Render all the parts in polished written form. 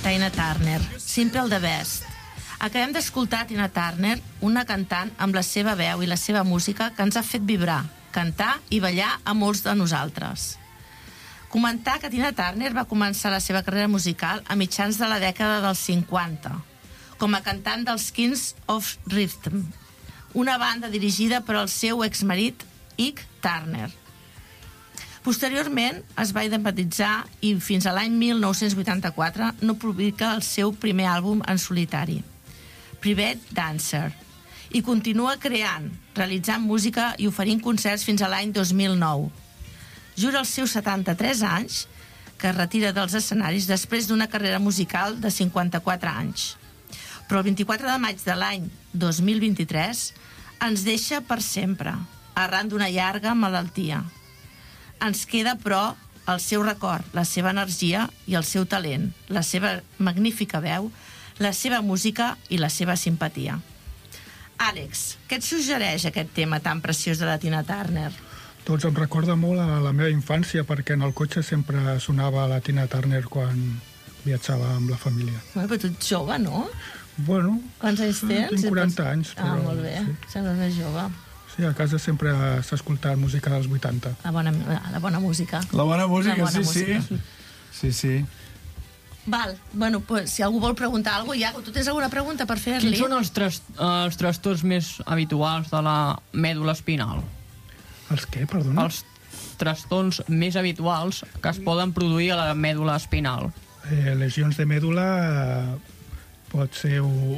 Tina Turner, Simple the Best. Acabem d'escoltar Tina Turner, una cantant amb la seva veu i la seva música que ens ha fet vibrar, cantar i ballar a molts de nosaltres. Comentar que Tina Turner va començar la seva carrera musical a mitjans de la dècada dels 50, com a cantant dels Kings of Rhythm, una banda dirigida per el seu exmarit Ike Turner. Posteriorment es va independitzar i fins a l'any 1984 no publica el seu primer àlbum en solitari, Private Dancer, i continua creant, realitzant música i oferint concerts fins a l'any 2009. Jura els seus 73 anys que es retira dels escenaris després d'una carrera musical de 54 anys. Però el 24 de maig de l'any 2023 ens deixa per sempre, arran d'una llarga malaltia. Ens queda, però, el seu record, la seva energia i el seu talent, la seva magnífica veu, la seva música i la seva simpatia. Àlex, què et suggereix aquest tema tan preciós de la Tina Turner? Doncs em recorda molt a la meva infància, perquè en el cotxe sempre sonava la Tina Turner quan viatjava amb la família. Bueno, però tu ets jove, no? Bueno, quants anys tens? Tinc 40 anys. Però... molt bé, sí. Sembla més jove. Sí, a casa sempre s'ha escoltat música dels 80. La bona música. La bona música, música. Sí. Val, bueno, pues, si algú vol preguntar alguna cosa, Iago, tu tens alguna pregunta per fer-li? Quins són els trastorns més habituals de la mèdula espinal? Els què, perdona? Els trastorns més habituals que es poden produir a la mèdula espinal. Lesions de mèdula pot ser...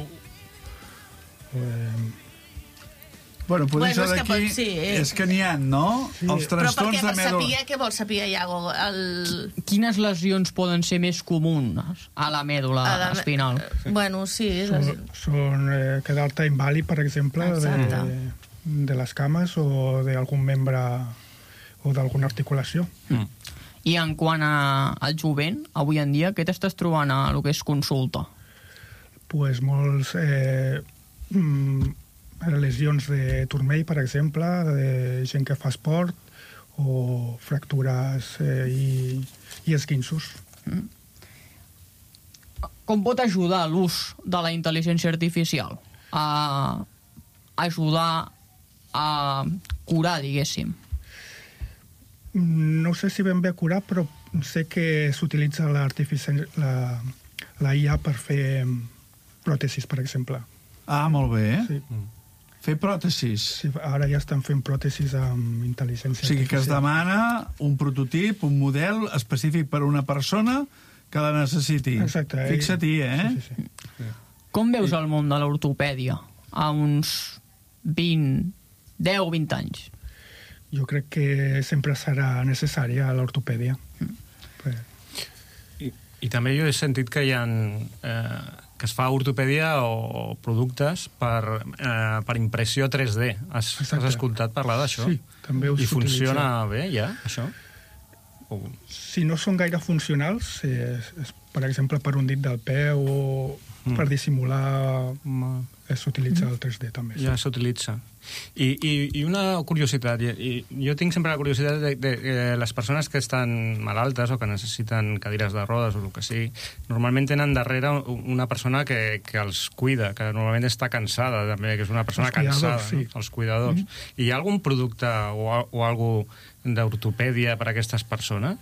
Bueno, potser això d'aquí sí, és que n'hi ha, no? Sí. Els trastorns de mèdula... Què vols saber, Iago? Quines lesions poden ser més comunes a la mèdula espinal? Bueno, sí. Són quedar-te invàlid, per exemple, de les cames o d'algun membre o d'alguna articulació. I en quant al jovent, avui en dia, què t'estàs trobant a el que és consulta? Pues molts... lesions de turmell, per exemple, de gent que fa esport, o fractures i esquinços. Com pot ajudar l'ús de la intel·ligència artificial a ajudar a curar, diguéssim? No sé si ben bé a curar, però sé que s'utilitza la IA per fer pròtesis, per exemple. Ah, molt bé. Sí. Fer pròtesis. Sí, ara ja estan fent pròtesis amb intel·ligència artificial. O sigui que es demana un prototip, un model específic per a una persona que la necessiti. Exacte. Fixa-t'hi, Sí. Com veus el món de l'ortopèdia a uns 10 o 20 anys? Jo crec que sempre serà necessària l'ortopèdia. I també jo he sentit que hi ha... que es fa ortopèdia o productes per impressió 3D. Has escoltat parlar d'això? Sí, també ho s'utilitza. I funciona bé, ja, això? Si no són gaire funcionals, per exemple, per un dit del peu o per dissimular, s'utilitza el 3D també. Ja s'utilitza. I una curiositat, jo tinc sempre la curiositat de les persones que estan malaltes o que necessiten cadires de rodes o el que sigui, normalment tenen darrere una persona que els cuida, que normalment està cansada també, que és una persona cansada, sí. Els cuidadors. I hi ha algun producte o algú d'ortopèdia per a aquestes persones?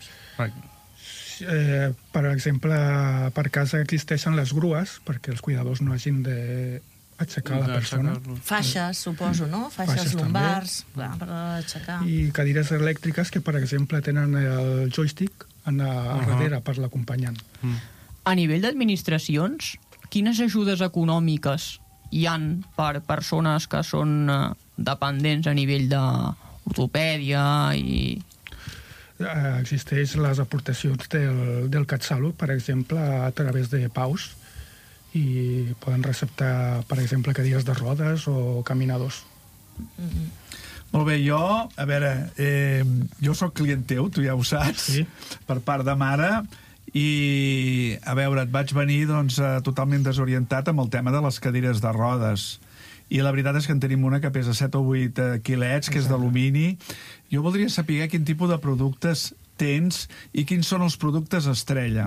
Per exemple, per casa existeixen les grues perquè els cuidadors no hagin d'aixecar la persona. Faixes, suposo, no? Faixes lumbars, clar, per aixecar. I cadires elèctriques que, per exemple, tenen el joystick a darrere per l'acompanyant. A nivell d'administracions, quines ajudes econòmiques hi han per persones que són dependents a nivell d'ortopèdia i... Existeix les aportacions del CatSalut, per exemple, a través de PAUs, i poden receptar, per exemple, cadires de rodes o caminadors. Molt bé, jo, a veure, jo sóc client teu, tu ja ho saps, sí. Per part de mare, i, a veure, et vaig venir doncs, totalment desorientat amb el tema de les cadires de rodes. I la veritat és que en tenim una que pesa 7 o 8 quilets, que és d'alumini. Jo voldria saber quin tipus de productes tens i quins són els productes estrella.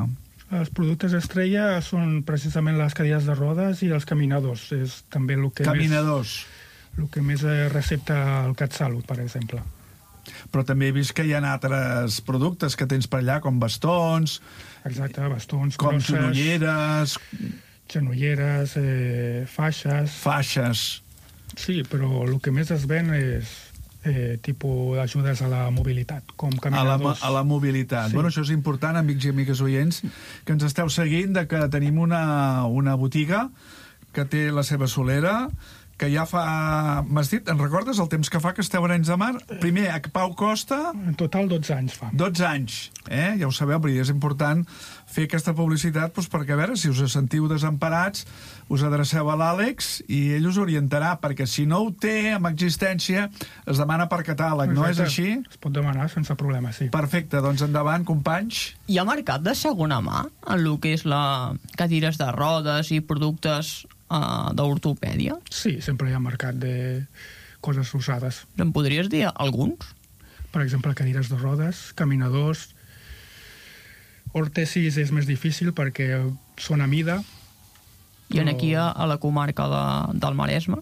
Els productes estrella són precisament les cadires de rodes i els caminadors. És també el que més recepta el CatSalut, per exemple. Però també he vist que hi ha altres productes que tens per allà, com bastons... Exacte, bastons, com grosses... Genolleres, faixes... Faixes. Sí, però el que més es ven és tipus d'ajudes a la mobilitat, com caminadors. A la mobilitat. Sí. Bueno, això és important, amics i amigues oients, que ens esteu seguint, de que tenim una botiga que té la seva solera, que ja fa... M'has dit, en recordes el temps que fa que esteu a Arenys de Mar? Primer, a Pau Costa... En total 12 anys fa. 12 anys, ja ho sabeu, però és important fer aquesta publicitat doncs, perquè, a veure, si us sentiu desemparats, us adreceu a l'Àlex i ell us orientarà, perquè si no ho té amb existència, es demana per catàleg, no és així? Es pot demanar sense problema, sí. Perfecte, doncs endavant, companys. Hi ha mercat de segona mà en el que és la cadires de rodes i productes d'ortopèdia? Sí, sempre hi ha mercat de coses usades. Em podries dir alguns? Per exemple, cadires de rodes, caminadors... Ortesis és més difícil perquè són a mida. I aquí a la comarca del Maresme?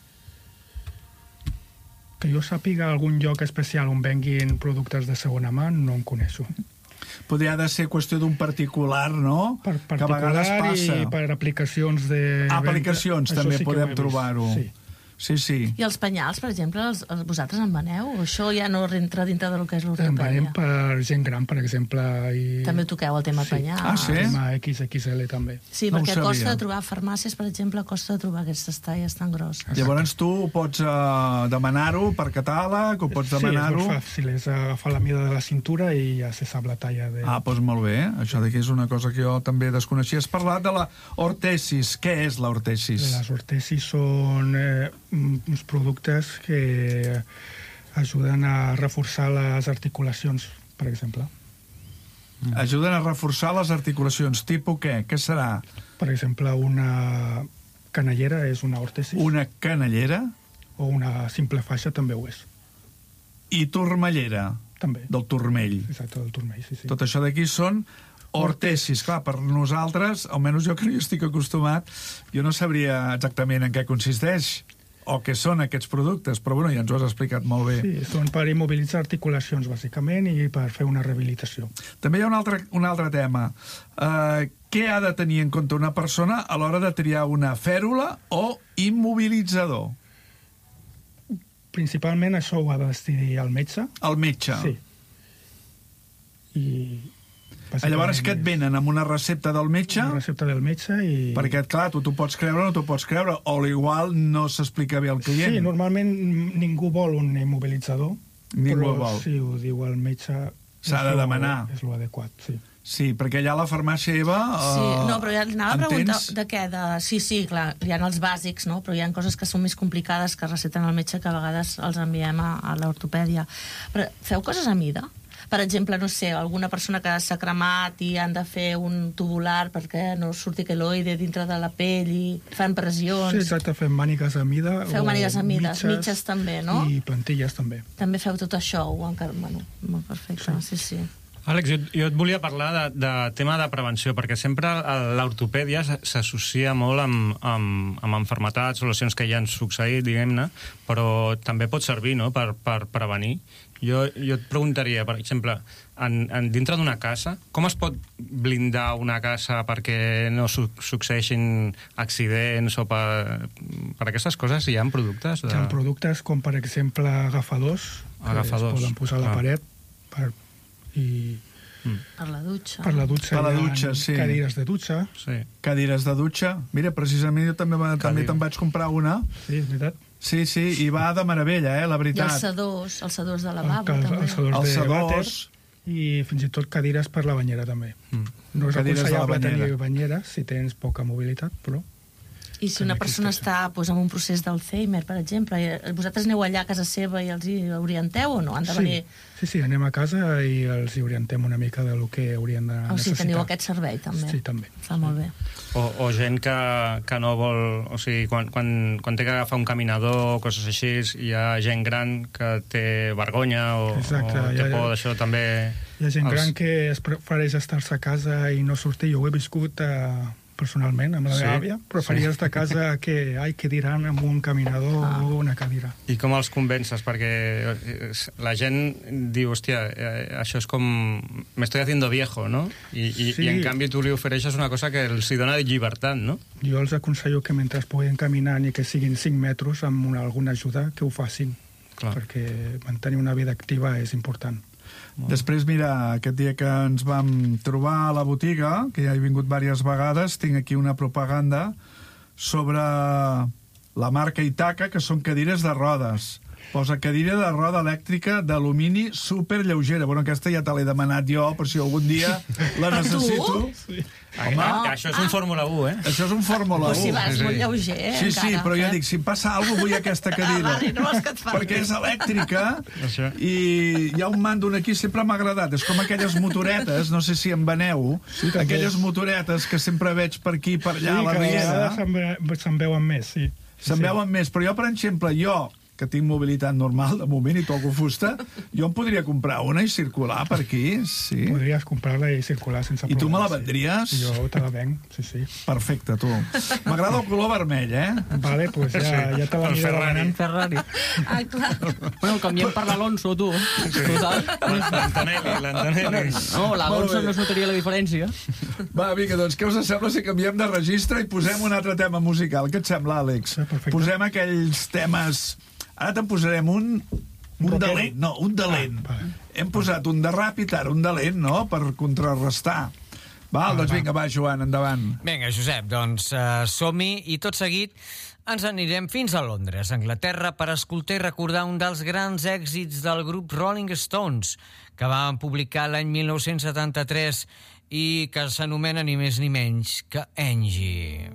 Que jo sàpiga algun lloc especial on venguin productes de segona mà, no en coneixo. Podria de ser qüestió d'un particular, no? Per particular i per aplicacions de... Aplicacions també podem trobar-ho. Sí. Sí, sí. I els penyals, per exemple, vosaltres en veneu? O això ja no entra dintre del que és En l'ortopèdia? venem per gent gran, per exemple. I... També toqueu el tema penyals. Ah, sí? El tema XXL també. Sí, No ho perquè sabia. costa de trobar farmàcies, per exemple, costa de trobar aquestes talles tan grosses. Llavors tu pots demanar-ho per catàleg o pots demanar-ho... Sí, és molt fàcil, és agafar la mida de la cintura i ja se sap la talla de... Ah, doncs molt bé. Això d'aquí és una cosa que jo també desconeixia. Has parlat de la ortesis. Què és la ortesis? Les ortesis són uns productes que ajuden a reforçar les articulacions, per exemple. Ajuden a reforçar les articulacions. Tipus què? Què serà? Per exemple, una canellera és una ortesis. Una canellera O una simple faixa també ho és. i turmellera. També. Del turmell. Exacte, del turmell, sí, sí. Tot això d'aquí són ortesis. Clar, per nosaltres, almenys jo que no hi estic acostumat, jo no sabria exactament en què consisteix o què són aquests productes, però bueno, ja ens ho has explicat molt bé. Sí, són per immobilitzar articulacions, bàsicament, i per fer una rehabilitació. També hi ha un altre tema. Què ha de tenir en compte una persona a l'hora de triar una fèrula o immobilitzador? Principalment això ho ha de decidir el metge. El metge. Sí. I... Llavors que et venen amb una recepta del metge, una recepta del metge i... perquè, clar, tu t'ho pots creure o no t'ho pots creure, o igual no s'explica bé al client. Sí, normalment ningú vol un immobilitzador. Ningú però vol. si ho diu el metge... S'ha de demanar. És l'adequat, sí. Sí, perquè allà a la farmàcia, Eva... Sí, no, però ja anava a preguntar entens? de què? Sí, clar, hi ha els bàsics, no? Però hi ha coses que són més complicades que receten el metge que a vegades els enviem a l'ortopèdia. Però feu coses a mida? Per exemple, no sé, alguna persona que s'ha cremat i han de fer un tubular perquè no surti queloide dintre de la pell i fan pressions. Sí, exacte, fem mànigues a mida. Feu mànigues a mides, mitges també, no? I plantilles també. També feu tot això, bueno, molt perfecte, sí. Àlex, jo et volia parlar de tema de prevenció, perquè sempre l'ortopèdia s'associa molt amb malalties o lesions que ja han succeït, diguem-ne, però també pot servir, no?, per prevenir. Jo et preguntaria, per exemple, dintre d'una casa, com es pot blindar una casa perquè no succeeixin accidents o per aquestes coses? Hi ha productes? Hi ha productes com, per exemple, agafadors. Que es poden posar a la paret Per la dutxa. Per la dutxa, sí. Cadires de dutxa. Sí. Cadires de dutxa. Mira, precisament jo també te'n vaig comprar una. Sí, és veritat. Sí, i va de meravella, la veritat. I els sedors de lavabo, també. Els sedors de vàter i fins i tot cadires per la banyera, també. No és aconsellable tenir banyera si tens poca mobilitat, però... I si una persona està en un procés d'Alzheimer, per exemple, vosaltres aneu allà a casa seva i els hi orienteu o no? Han de venir... Sí, anem a casa i els hi orientem una mica del que haurien de necessitar. O sigui, teniu aquest servei, també. Sí, també. Està molt bé. O gent que no vol... O sigui, quan té que agafar un caminador o coses així, hi ha gent gran que té vergonya o té por d'això, també... Hi ha gent gran que es prefereix estar-se a casa i no sortir. Jo ho he viscut personalment amb la meva àvia. Preferia estar a casa que diran amb un caminador o una cadira. I com els convences? Perquè la gent diu, hòstia, això és com... me estoy haciendo viejo, no? I en canvi tu li ofereixes una cosa que els hi dona llibertat, no? Jo els aconsello que mentre puguin caminar ni que siguin 5 metres amb alguna ajuda, que ho facin. Clar. Perquè mantenir una vida activa és important. Després, mira, aquest dia que ens vam trobar a la botiga, que ja he vingut diverses vegades, tinc aquí una propaganda sobre la marca Itaca, que són cadires de rodes. Posa cadira de roda elèctrica d'alumini superlleugera. Bueno, aquesta ja te l'he demanat jo, per si algun dia la necessito. Sí. Home, això és un Fórmula 1, eh? Això és un Fórmula 1. Però si vas molt lleuger, sí, encara. Sí, però jo dic, si em passa alguna cosa, vull aquesta cadira. Vale, no vols que et faci. Perquè és elèctrica i hi ha un mando aquí, sempre m'ha agradat. És com aquelles motoretes, no sé si en veneu, aquelles motoretes que sempre veig per aquí i per allà a la riera. Sí, se'n veuen més, sí. Se'n veuen més, però jo, per exemple, que tinc mobilitat normal, de moment, i toco fusta, jo em podria comprar una i circular per aquí, sí. Podries comprar-la i circular sense problema. I tu me la vendries? Sí. Jo te la venc, sí. Perfecte, tu. M'agrada el color vermell, eh? Vale, pues ja te l'aniré demanant. Ferrari. Clar. Bueno, canviem per l'Alonso, tu. Total. L'Antonelli. No, l'Alonso no es notaria la diferència. Va, vinga, doncs què us sembla si canviem de registre i posem un altre tema musical? Què et sembla, Àlex? Perfecte. Posem aquells temes... Ara te'n posarem un de lent. No, un de lent. Hem posat un de ràpid, ara un de lent, no?, per contrarrestar. Doncs vinga, va, Joan, endavant. Vinga, Josep, doncs som-hi i tot seguit ens anirem fins a Londres, Anglaterra, per escoltar i recordar un dels grans èxits del grup Rolling Stones, que van publicar l'any 1973 i que s'anomena ni més ni menys que Angie.